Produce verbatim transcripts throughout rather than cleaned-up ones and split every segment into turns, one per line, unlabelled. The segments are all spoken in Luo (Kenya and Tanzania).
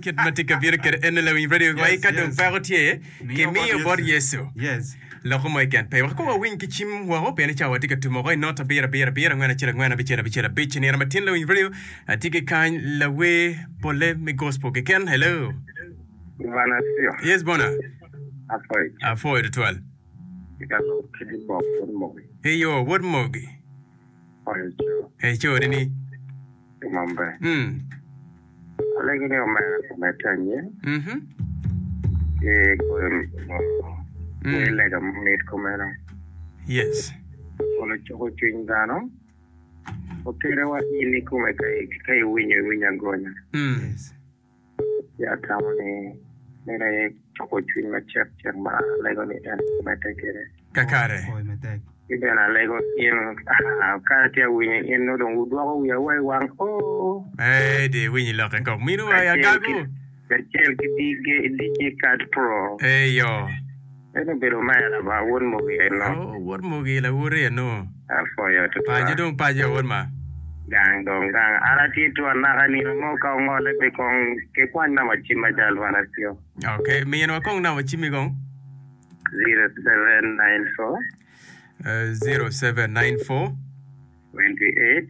ket matika bir ket en la wi radio wa ka don parotie ke mi bor yesu
Yes.
lo ko moy kan pe ko win ki chim wa ho pe ne chawa tika tu mo ko not bira bira bira ngana chira ngana bichira bichira bich ni ramatin la wi radio atike kan la we pole me gospel ke ken hello
Bwana sio.
yes bona
Afoi.
afoi de twelve
Ikalo kidi bok mo.
hey yo what mogi
Oyo jo.
hey cho ni
Mambe.
hmm
Alegi ni ome metanye.
mhm
E ko e le ga met ko mera.
yes
Ola choko chingano. Okere wa ili ko me kai kai winyo winya gonya.
hmm
Yes.
Ya tamone nere choko ching ma chep chep ma lego ni en metekere.
kakare
Foi metek.
Ibena lego in ka tia winyo in no don udwa ko ya wai wang oh.
hey de win lo ka ko minu wa ya gago
Kachel ki D J D J Card Pro.
hey yo
Eno bero maya ba won mo bi no.
oh what mogi la ure no
Afo ya to.
pa je don pa je won ma
Gang dong gang ara ti to na kani mo ka ngole be kong ke kwan na machi majal wana tio.
okay mi no kong na wa chimi gong
zero seven nine four
uh, zero seven nine four
twenty-eight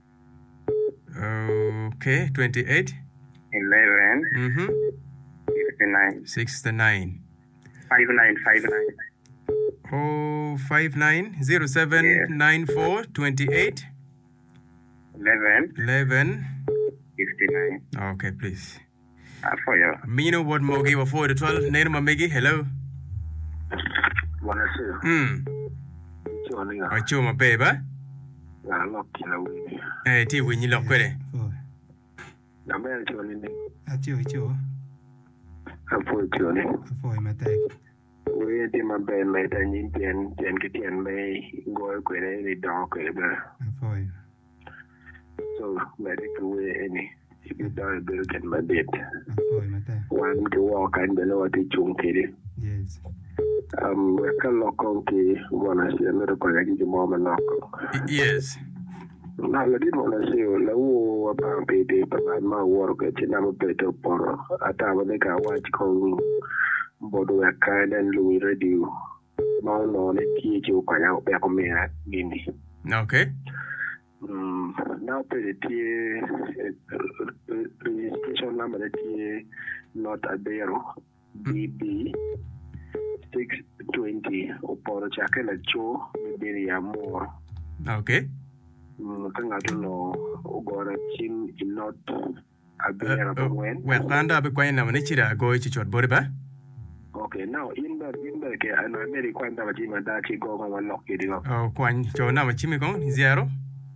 okay twenty-eight
eleven
mhm
fifty-nine
sixty-nine
fifty-nine fifty-nine.
oh five nine zero seven nine four twenty-eight
eleven
eleven
fifty-nine.
okay please
Afo ya.
Mino what mogi wa for the twelve name ma megi hello
Wana sio.
mm
Choni na.
acho ma beba
Na lo kila wini.
eh ti winyi lo kwere
Foi.
Na mele choni ni.
Atio icho.
Afo choni.
Foi metek.
We di mabe me da nyin tien tien ki tien me go kwere ni do kwere.
Foi.
So let it away any. If you don't build in my bed.
Foi metek.
One to walk and below the chung tiri.
Yes.
Um, we can lock on ki wanna see another colleague the mom and lock.
yes
Now I didn't wanna see you low about pay but my work at Chinama Peter Poro. At our nigga watch kong bodo a kind and Louis radio. Mount on it key to quite out back on me at Guinea.
okay
Um, now pay the registration number that is not a zero B B six twenty or for a jacket a show maybe more.
okay
Um, I don't know or a chin in not a
uh,
bear
uh,
when.
well kanda be kwa na manichira go chi chot bore ba
Okay, now in the in the and I made it quite a gym and that go on and lock it up.
oh kwan cho na ma chimi gong zero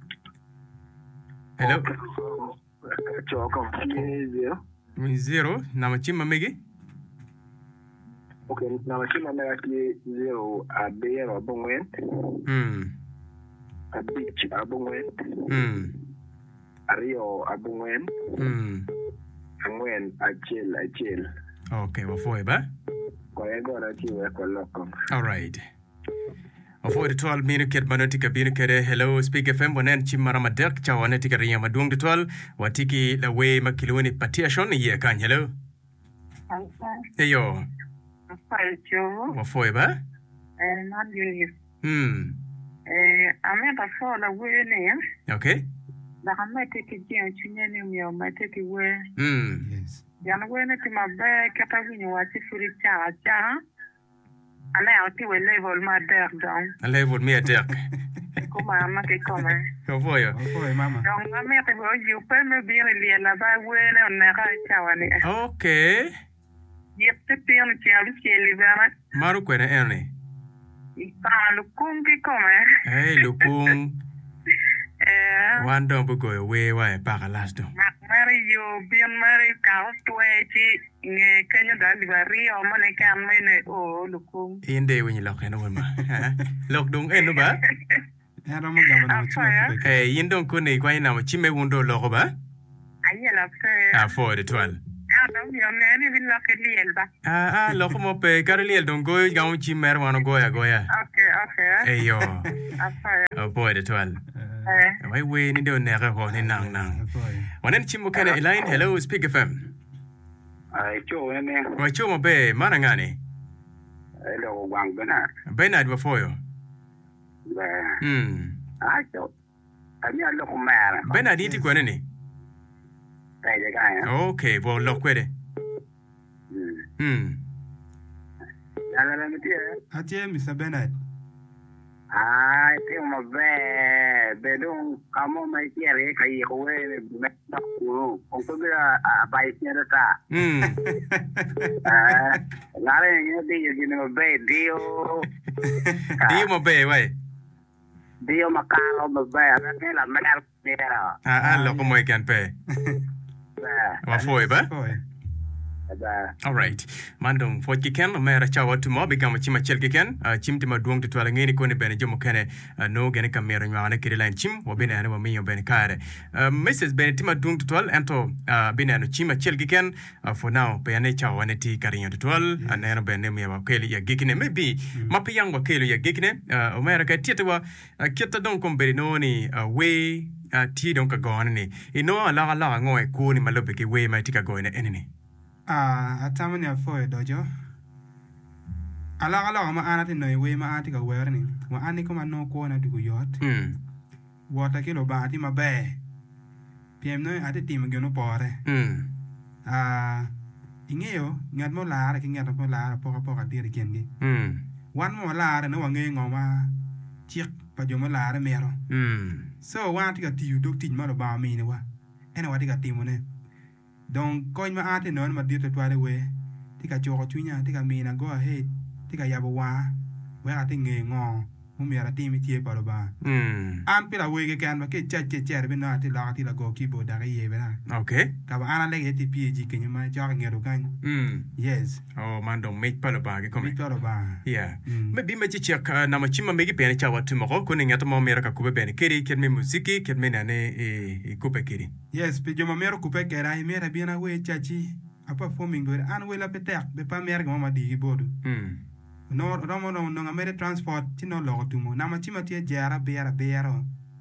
hello
Chalk of zero.
zero na ma chima megi
Okay, now I see my zero a bear or bone.
hmm
A beach abungwen,
hmm
a rio abungwen,
hmm
and when a chill, a chill.
okay wa foi ba
Kaya go na chill ko lokong.
all right wa foi de twelve minute ket manotika bin kere hello speak fm bonen chimara madak chawana tika riya madung de twelve watiki la we makiloni patiation ye kan hello hey yo
Falcho,
wa foi ba
and not you.
hmm
Eh, I'm not a fall away name.
okay
The Hametic Jim Chinyan, your Matic way.
hmm
Yes.
Jan went to my bag, Catawin, what if you charge, and I'll do a level my dad down.
a level me attack
Come on, make a comment.
wa foi
Foi mama.
Don't let me go, you pay me be really a by way on the right tower.
okay
Yep, the piano child, Kelly,
maru kwene ene
Ipan Lukungi come.
hey lukung
Eh,
wando bugo we wa pa galas do
Mary, you bien Mary, cow to a Kenya delivery or money can mene oh lukum.
inde wenyi lok eno ma lok dung eno ba
Era mo gama na chima.
eh yindon ko ne kwa ina ma chime wundo lok ba
Ayela fe.
a for the twelve
Adam yo meni vil lokeli elba.
ah ah lok mo pe karoli el don go gawo chimer wano goya goya
Okay, okay.
eh yo
Afaya.
a for the twelve
Eh.
wai we ni do ne ga ho ni nang nang
Foi.
wanen chimo kana line hello speak fm
Ai cho ene.
Wa chumo be mana ngani?
Ai lo wang Bernard.
Bernard wa foyo.
Ba.
Hmm.
Ai cho. Ani allo kumara.
Bernard iti kwa nini?
Ai de ga.
Okay, bo lo kwede.
Hmm.
Hmm.
Ala la mitie.
Atie Mister Bernard.
Ai ti mo be be dong kamo mai tiere kai ko we me ta ku ko ko ga a bai tiere ta.
Hmm.
Ah, la re ni di yo ni mo be dio.
Dio mo be wai.
Dio makalo mo be ra ke la mer tiera.
Ah, ah, lo como ikan pe.
Ba.
Wa foyo ba?
Foi.
Ba.
All right. Mandong for kiken mera chawa tumo bigama chima chel kiken chim tima duong tu twala ngeni kone bene jomo kene no gene kamera nywana kiri line chim wa bene ane wa miyo bene kare. Missus Bene tima duong tu twal ento bene ane chima chel kiken for now bene chawa ane ti karinya tu twal ane ane bene miya wa keli ya gikine maybe mapiyang wa keli ya gikine umera ka tiyata wa kita dong kumberi no ni we ti dong ka gone ni ino ala ala ngoe kuni malobe ki we mai tika goe ne enini.
Ah, atamani afoi dojo. Ala ala ma anati no we ma ati ka werni. Wa ani ko no ko na dugu yot.
Hmm.
Wata kilo ba ati ma be. Piem no ati tim geno pore.
Hmm.
Ah, ingeo ngat mo la ra ki ngat mo la ra poka poka dir kengi.
Hmm.
Wan mo la ra no wa nge ngoma. Chik pa jo mo la ra mero.
Hmm.
So wa ati ka tiu dok tin ma ba mi ne wa. Ena wa ti ka timu ne. Donc coin ma ate non ma dirte twale we tika choko chunya tika mina go ahead tika yabo wa we ate nge ngo mu mi ara timi tie palo ba
Hmm.
am pila we ke kan ba ke cha che che be na ate la ati la go kibo da ye be na
Okay.
ka ba ana le ti P G ke nyama cha nge ro kan
Hmm.
yes
Oh, mando make palo bagi
mi
kome.
palo ba
Yeah.
Mm.
Me bima chi check na ma chima megi pene chawa tumoro kuni ngata mo mera ka kube bene kiri ket me muziki ket me nane e e kube kiri.
yes pe jo ma mero ku pe ke ra mera bi na we cha chi apa performing do an we la petek be pa mer ma ma di bodu
Hmm.
no romo no no ngamere transport tino logo tumo na machima tie jara biara biara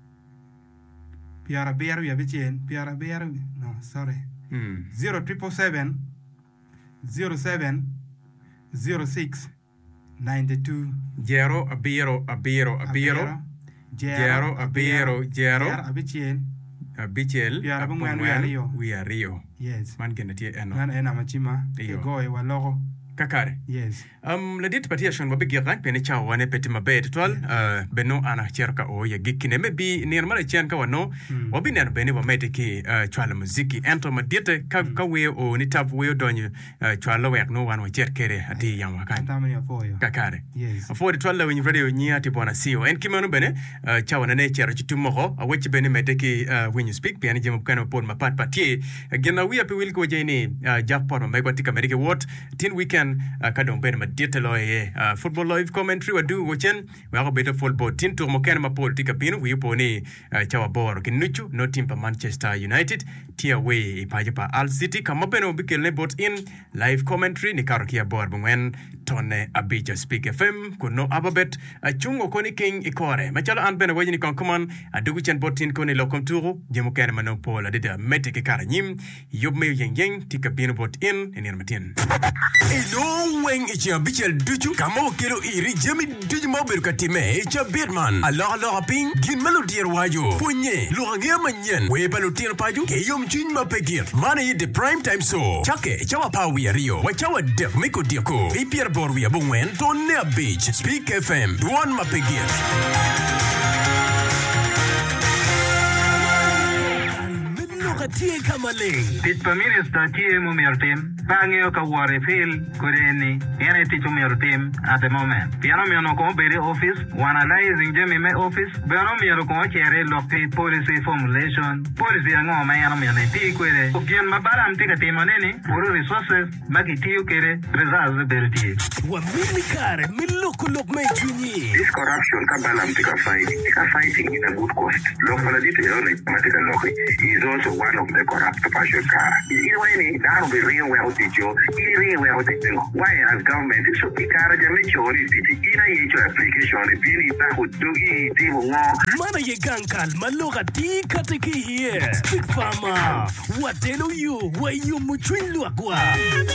biara biara ya bichen biara biara no sorry
Hmm.
zero triple seven zero seven zero six ninety two
Jero abiro abiro abiro Jero abiro jero
abichen
abichel
Biara bungwen we are Rio.
we are Rio.
yes
Man gena tie eno.
nan ena machima ke
Iyo.
goe wa logo
Kakare.
yes
Um, la dit patia shon babi giran pene cha wane peti mabet twal uh, beno ana cherka o ya gikine maybe nirmala chen ka wano
Mm.
wabi ner bene wa mete ki uh, chwala muziki ento madite ka ka we o ni tap we donyu uh, chwala wek no wan wa cherkere ati yang wakan
tamani ya foyo
kakare
yes
afori twala win radio nyi ati bona sio en kimeno bene uh, cha wana ne chera chitumo ho awechi bene mete ki uh, when you speak piani jemu kana pon mapat patie gena wi api wil ko jeni uh, jackpot ma megwa tika merike what tin weekend uh, kadong bene madite lo ye uh, football live commentary wa du wochen wa ko beta football tin to mo kana mapol tika pino wi poni uh, chawa bor kinuchu no team pa Manchester United tia we ipaje pa Al City kama bene obikel ne bot in live commentary ni karo kia bor bungen tone abija speak F M kuno ababet achungo koni king ikore machala an bene wajini kon kuman adugu chen botin koni lokom turu jemu kene mano pola dida mete ke kara nyim yob me yeng yeng tika bino bot in enir matin ino weng ichi abichel duchu kama wakilo iri jemi duju mabiru katime icha bitman Allah Allah ping gin melodier wajo punye luhangia manyen we balutier paju ke yom chun mapegir mana yi the prime time so chake chawa pa we rio wachawa dek miko diako ipier bor we abungwen tonne beach speak F M duan mapegir Tie kamale
Tit pamiris ta tie mo mirtim pangeo ka ware fil kureni ene ticho mirtim at the moment piano mi no ko bere office wana analyzing jemi me office piano mi ro ko chere lokti policy formulation policy ngo ma yana mi ne ti kwere okien mabaram ti ka timoneni puro resources magi ti ukere results berti
wa mimi kare miloko lok me chunyi
This corruption can balance tika fight. Tika fighting in a good cost. Local detail on it, matika loki is also one
of the corrupt partial car. Either way, that will be real well to you. Either way, why as government should be carried a majority in a application if you need that would do it even more.
Mana ye gankal maloga ti kateki here. Speak farmer. What tell you? Why you muchwin luakwa?